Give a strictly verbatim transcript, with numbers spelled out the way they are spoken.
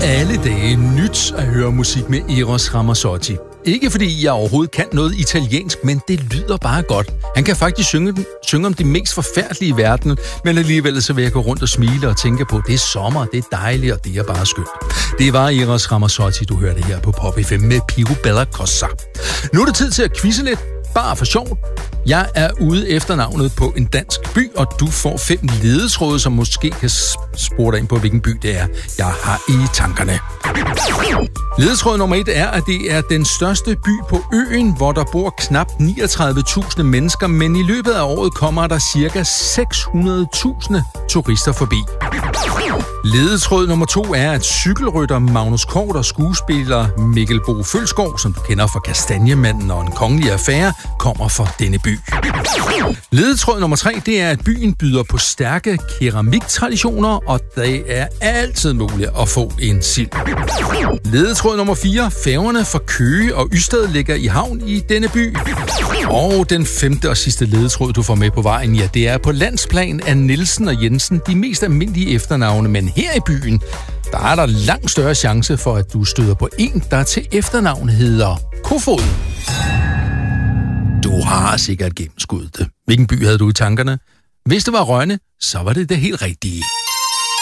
alle dage nyt at høre musik med Eros Ramazzotti. Ikke fordi jeg overhovedet kan noget italiensk, men det lyder bare godt. Han kan faktisk synge, synge om det mest forfærdelige i verden, men alligevel så vil jeg gå rundt og smile og tænke på, det er sommer, det er dejligt, og det er bare skønt. Det var Eros Ramazzotti, du hørte her på Pop F M med Piro Bella Cosa. Nu er det tid til at quizze lidt, bare for sjov. Jeg er ude efter navnet på en dansk by, og du får fem ledetråde, som måske kan spore dig ind på, hvilken by det er, jeg har i tankerne. Ledetråd nummer et er, at det er den største by på øen, hvor der bor knap niogtredive tusind mennesker, men i løbet af året kommer der ca. seks hundrede tusind turister forbi. Ledetråd nummer to er, at cykelrytter Magnus Kort og skuespiller Mikkel Bo Følsgaard, som du kender fra Kastanjemanden og En Kongelig Affære, kommer fra denne by. Ledetråd nummer tre, det er, at byen byder på stærke keramiktraditioner, og det er altid muligt at få en sild. Ledetråd nummer fire, færgerne fra Køge og Ystad ligger i havn i denne by. Og den femte og sidste ledetråd, du får med på vejen, ja, det er på landsplan af Nielsen og Jensen de mest almindelige efternavne, men her i byen, der er der langt større chance for, at du støder på en, der til efternavn hedder Kofod. Du har sikkert gennemskuddet det. Hvilken by havde du i tankerne? Hvis det var Rønne, så var det det helt rigtige.